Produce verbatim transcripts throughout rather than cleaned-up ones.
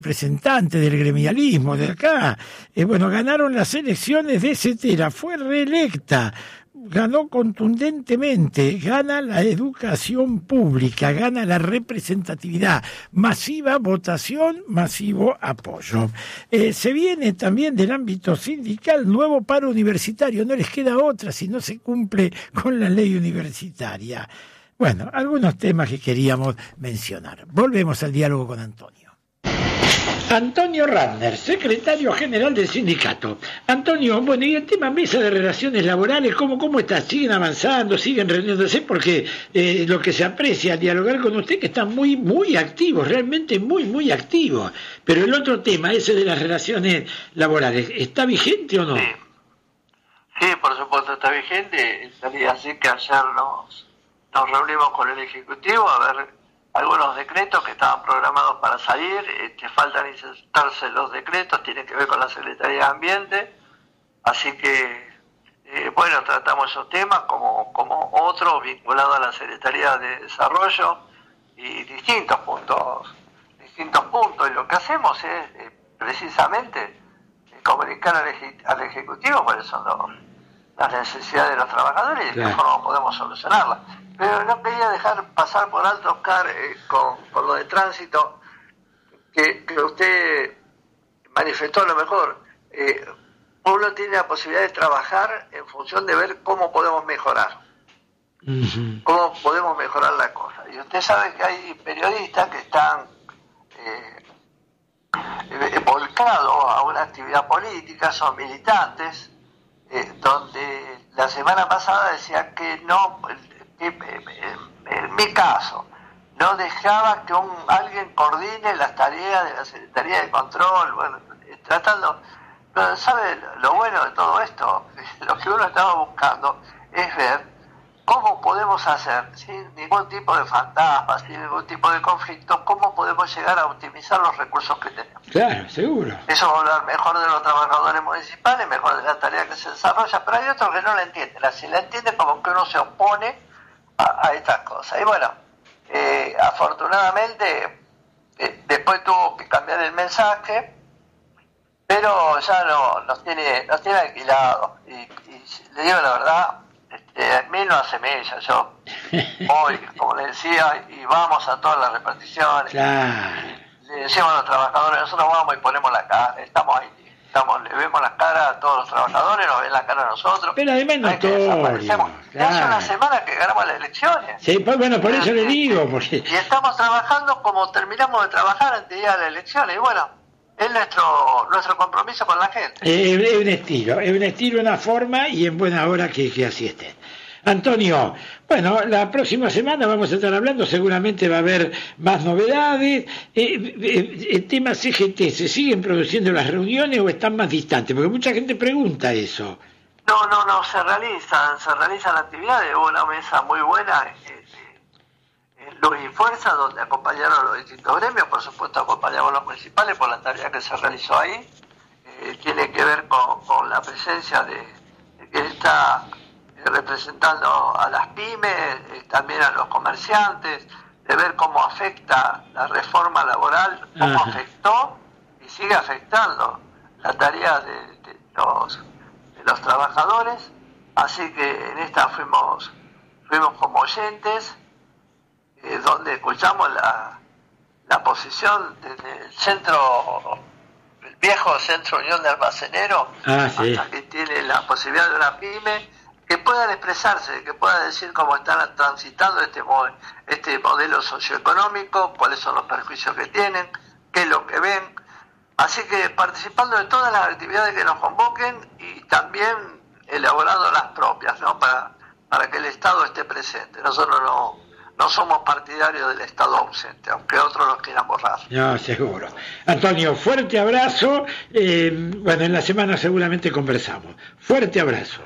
representante del gremialismo de acá, eh, bueno, ganaron las elecciones de Cetera, fue reelecta, ganó contundentemente, gana la educación pública, gana la representatividad, masiva votación, masivo apoyo. Eh, se viene también del ámbito sindical nuevo paro universitario, no les queda otra si no se cumple con la ley universitaria. Bueno, algunos temas que queríamos mencionar. Volvemos al diálogo con Antonio. Antonio Radner, secretario general del sindicato. Antonio, bueno, y el tema mesa de relaciones laborales, ¿cómo, cómo está? ¿Siguen avanzando? ¿Siguen reuniéndose? Porque eh, lo que se aprecia al dialogar con usted que están muy, muy activos, realmente muy, muy activos. Pero el otro tema, ese de las relaciones laborales, ¿está vigente o no? Sí, sí, por supuesto está vigente. Salía así que ayer nos, nos reunimos con el Ejecutivo a ver algunos decretos que estaban programados para salir, eh, que faltan insertarse los decretos, tienen que ver con la Secretaría de Ambiente, así que, eh, bueno, tratamos esos temas como, como otros vinculados a la Secretaría de Desarrollo y distintos puntos, distintos puntos, y lo que hacemos es eh, precisamente eh, comunicar al, eje, al Ejecutivo cuáles son los, las necesidades de los trabajadores y de qué forma podemos solucionarlas. Pero no quería dejar pasar por alto, Oscar, eh, con, con lo de tránsito, que, que usted manifestó a lo mejor. Eh, uno tiene la posibilidad de trabajar en función de ver cómo podemos mejorar, uh-huh. cómo podemos mejorar la cosa. Y usted sabe que hay periodistas que están eh, eh, volcados a una actividad política, son militantes, eh, donde la semana pasada decía que no... en mi caso, no dejaba que un alguien coordine las tareas de la Secretaría de Control, bueno, tratando, pero ¿sabe lo bueno de todo esto? Lo que uno estaba buscando es ver cómo podemos hacer, sin ningún tipo de fantasma, sin ningún tipo de conflicto, cómo podemos llegar a optimizar los recursos que tenemos. Claro, seguro. Eso va a hablar mejor de los trabajadores municipales, mejor de la tarea que se desarrolla, pero hay otros que no la entienden, así la entienden como que uno se opone a, a estas cosas. Y bueno, eh, afortunadamente eh, después tuvo que cambiar el mensaje, pero ya no nos tiene nos tiene alquilados. Y, y le digo la verdad, este, mil no hace mella. Yo voy, como le decía, y vamos a todas las reparticiones. Claro. Le decimos a los trabajadores, nosotros vamos y ponemos la cara, estamos ahí. Estamos, le vemos la cara a todos los trabajadores, nos ven la cara a nosotros. Pero además no desaparecemos. Claro. Hace una semana que ganamos las elecciones. Sí, pues bueno, por eso le digo. Porque... Y estamos trabajando como terminamos de trabajar antes de ir a las elecciones. Y bueno, es nuestro nuestro compromiso con la gente. Es, es un estilo, es un estilo, una forma y en buena hora que, que así estén. Antonio, bueno, la próxima semana vamos a estar hablando, seguramente va a haber más novedades. Eh, eh, el tema C G T, ¿se siguen produciendo las reuniones o están más distantes? Porque mucha gente pregunta eso. No, no, no, se realizan, se realizan actividades. Hubo una mesa muy buena en, en Luz y Fuerza, donde acompañaron los distintos gremios, por supuesto acompañamos los municipales por la tarea que se realizó ahí. Eh, tiene que ver con, con la presencia de, de que está representando a las pymes, eh, también a los comerciantes, de ver cómo afecta la reforma laboral, cómo Ajá. afectó y sigue afectando la tarea de, de, los, de los trabajadores. Así que en esta fuimos fuimos como oyentes, eh, donde escuchamos la, la posición desde el centro, el viejo Centro Unión de Almaceneros, ah, sí. hasta que tiene la posibilidad de una pyme, que puedan expresarse, que puedan decir cómo están transitando este, este modelo socioeconómico, cuáles son los perjuicios que tienen, qué es lo que ven. Así que participando de todas las actividades que nos convoquen y también elaborando las propias, ¿no? Para, para que el Estado esté presente. Nosotros no, no somos partidarios del Estado ausente, aunque otros los quieran borrar. No, seguro. Antonio, fuerte abrazo. Eh, bueno, en la semana seguramente conversamos. Fuerte abrazo.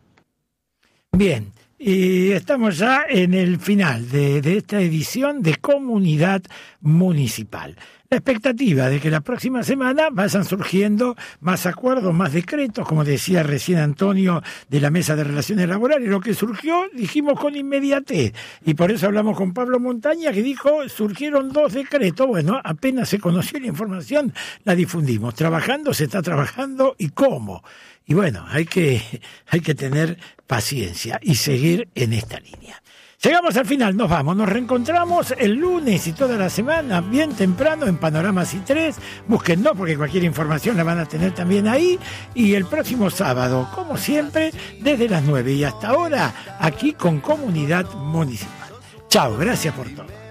Bien, y estamos ya en el final de, de esta edición de Comunidad Municipal. la expectativa de que la próxima semana vayan surgiendo más acuerdos, más decretos, como decía recién Antonio de la Mesa de Relaciones Laborales. Lo que surgió, dijimos con inmediatez, y por eso hablamos con Pablo Montaña, que dijo, surgieron dos decretos. Bueno, apenas se conoció la información, la difundimos. Trabajando, se está trabajando, ¿y cómo? Y bueno, hay que, hay que tener paciencia y seguir en esta línea. Llegamos al final, nos vamos, nos reencontramos el lunes y toda la semana, bien temprano, en Panorama C I tres. Búsquennos porque cualquier información la van a tener también ahí. Y el próximo sábado, como siempre, desde las nueve y hasta ahora, aquí con Comunidad Municipal. Chao, gracias por todo.